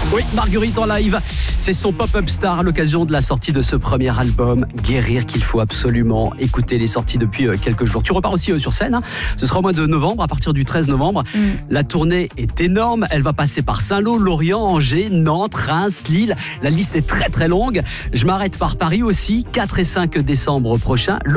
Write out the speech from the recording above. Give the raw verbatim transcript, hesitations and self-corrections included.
Oui, Marguerite en live, c'est son pop-up star à l'occasion de la sortie de ce premier album, Guérir, qu'il faut absolument écouter. Les sorties depuis quelques jours. Tu repars aussi euh, sur scène, hein. Ce sera au mois de novembre, à partir du treize novembre. Mm. La tournée est énorme, elle va passer par Saint-Lô, Lorient, Angers, Nantes, Reims, Lille. La liste est très très longue. Je m'arrête par Paris aussi, quatre et cinq décembre prochain.